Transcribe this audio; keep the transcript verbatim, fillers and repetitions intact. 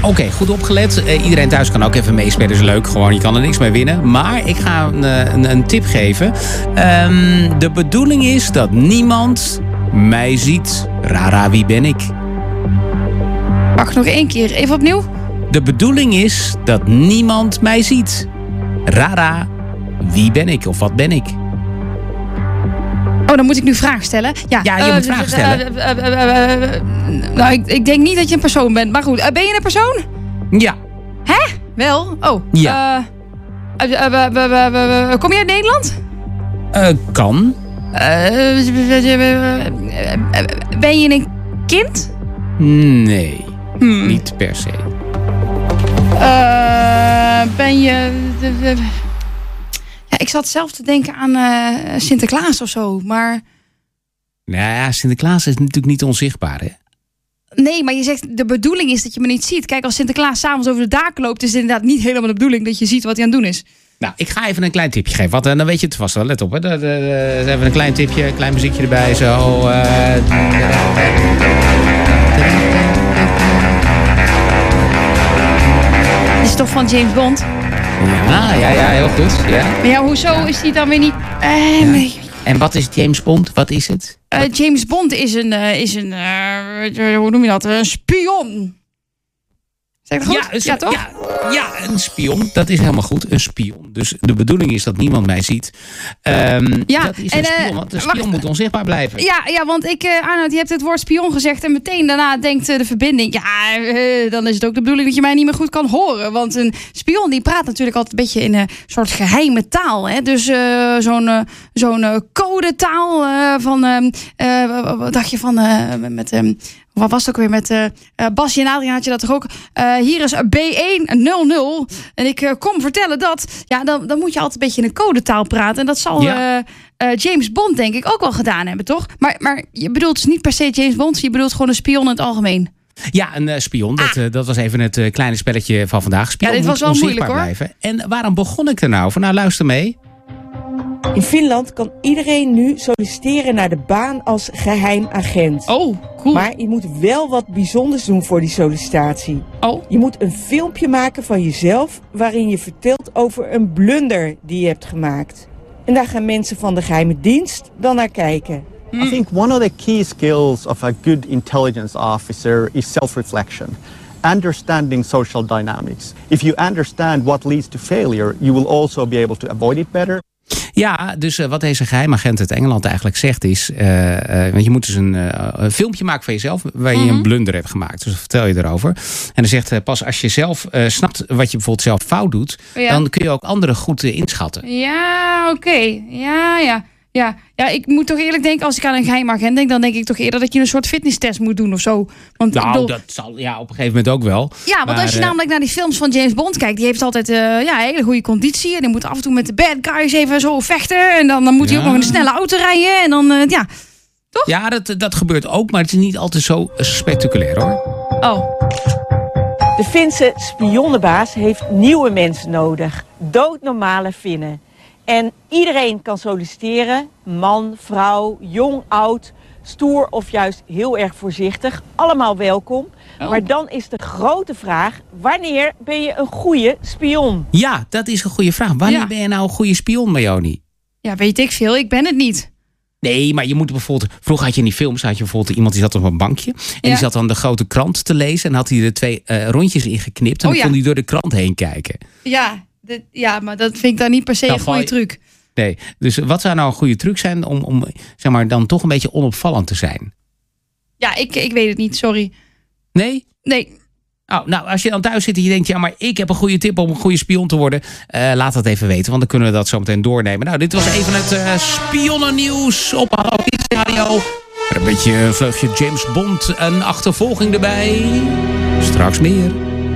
Oké, okay, goed opgelet. Uh, iedereen thuis kan ook even meespelen. Is leuk, gewoon. Je kan er niks mee winnen. Maar ik ga een, een, een tip geven. Um, de bedoeling is dat niemand mij ziet. Rara, wie ben ik? Wacht nog één keer. Even opnieuw. De bedoeling is dat niemand mij ziet. Rara, wie ben ik? Of wat ben ik? Oh, dan moet ik nu vragen stellen. Ja, ja je uh, moet vragen stellen. Uh, uh, uh, uh, uh, nou, ik, ik denk niet dat je een persoon bent. Maar goed, uh, ben je een persoon? Ja. Hè? Wel? Oh. Ja. Uh, uh, uh, uh, uh, uh, uh, uh, kom je uit Nederland? Uh, kan. Uh, ben je een kind? Nee. Hmm. Niet per se. Uh, ben je... Uh, uh, ja, ik zat zelf te denken aan uh, Sinterklaas of zo, maar... Nou ja, Sinterklaas is natuurlijk niet onzichtbaar, hè? Nee, maar je zegt de bedoeling is dat je me niet ziet. Kijk, als Sinterklaas s'avonds over de daken loopt, is het inderdaad niet helemaal de bedoeling dat je ziet wat hij aan het doen is. Nou, ik ga even een klein tipje geven. Wat, dan weet je het vast wel. Let op, hè. De, de, de, even een klein tipje, een klein muziekje erbij. Zo. Uh, Dit is toch van James Bond? Ja, ja, ja, heel goed. Ja. Maar ja, hoezo is die dan weer niet... Uh, ja. nee. En wat is James Bond? Wat is het? Uh, James Bond is een, uh, is een uh, hoe noem je dat? Een spion. Zeg ik dat goed? Ja, een, ja, toch? Ja, ja, een spion. Dat is helemaal goed. Een spion. Dus de bedoeling is dat niemand mij ziet. Um, ja, dat is en, een spion, uh, want een spion wacht, moet onzichtbaar blijven. Ja, ja want ik, uh, Arnoud, je hebt het woord spion gezegd en meteen daarna denkt uh, de verbinding, ja, uh, dan is het ook de bedoeling dat je mij niet meer goed kan horen. Want een spion die praat natuurlijk altijd een beetje in een soort geheime taal. Hè? Dus uh, zo'n, uh, zo'n uh, codetaal uh, van, uh, uh, wat dacht je van, uh, met... Um, Wat was het ook weer met uh, Basje en Adriaan had je dat toch ook? Uh, hier is B één nul nul. En ik uh, kom vertellen dat... Ja, dan, dan moet je altijd een beetje in een codetaal praten. En dat zal ja. uh, uh, James Bond denk ik ook wel gedaan hebben, toch? Maar, maar je bedoelt dus niet per se James Bond. Je bedoelt gewoon een spion in het algemeen. Ja, een uh, spion. Dat, uh, dat was even het uh, kleine spelletje van vandaag. Spion ja, dit was wel moeilijk, hoor. Blijven. En waarom begon ik er nou? Van, nou, luister mee. In Finland kan iedereen nu solliciteren naar de baan als geheim agent. Oh, cool. Maar je moet wel wat bijzonders doen voor die sollicitatie. Oh. Je moet een filmpje maken van jezelf waarin je vertelt over een blunder die je hebt gemaakt. En daar gaan mensen van de geheime dienst dan naar kijken. I think one of the key skills of a good intelligence officer is self-reflection. Understanding social dynamics. If you understand what leads to failure, you will also be able to avoid it better. Ja, dus uh, wat deze geheimagent uit Engeland eigenlijk zegt is... Uh, uh, want je moet dus een, uh, een filmpje maken van jezelf... waar je mm-hmm. een blunder hebt gemaakt. Dus dan vertel je erover. En dan zegt uh, pas als je zelf uh, snapt wat je bijvoorbeeld zelf fout doet... Ja. dan kun je ook anderen goed uh, inschatten. Ja, oké. Okay. Ja, ja. Ja, ja, ik moet toch eerlijk denken, als ik aan een geheimagent denk... dan denk ik toch eerder dat je een soort fitnesstest moet doen of zo. Want nou, ik bedoel... dat zal ja, op een gegeven moment ook wel. Ja, want maar, als je uh, namelijk naar die films van James Bond kijkt... die heeft altijd uh, ja, hele goede conditie. En die moet af en toe met de bad guys even zo vechten. En dan, dan moet hij ja. ook nog in een snelle auto rijden. En dan, uh, ja, toch? Ja, dat, dat gebeurt ook, maar het is niet altijd zo spectaculair, hoor. Oh. De Finse spionnenbaas heeft nieuwe mensen nodig. Doodnormale Finnen. En iedereen kan solliciteren. Man, vrouw, jong, oud, stoer of juist heel erg voorzichtig. Allemaal welkom. Oh. Maar dan is de grote vraag, wanneer ben je een goede spion? Ja, dat is een goede vraag. Wanneer ja. ben je nou een goede spion, Marjoni? Ja, weet ik veel. Ik ben het niet. Nee, maar je moet bijvoorbeeld... Vroeger had je in die films had je bijvoorbeeld iemand die zat op een bankje. En ja. die zat dan de grote krant te lezen. En had hij er twee uh, rondjes in geknipt. En oh, dan ja. kon hij door de krant heen kijken. Ja, de, ja, maar dat vind ik dan niet per se nou, een goede je... truc. Nee, dus wat zou nou een goede truc zijn om, om zeg maar, dan toch een beetje onopvallend te zijn? Ja, ik, ik weet het niet, sorry. Nee? Nee. Oh, nou, als je dan thuis zit en je denkt... ja, maar ik heb een goede tip om een goede spion te worden... Uh, laat dat even weten, want dan kunnen we dat zo meteen doornemen. Nou, dit was even het uh, spionnennieuws op Hallo Kids Radio. Een beetje een vleugje James Bond, een achtervolging erbij. Straks meer.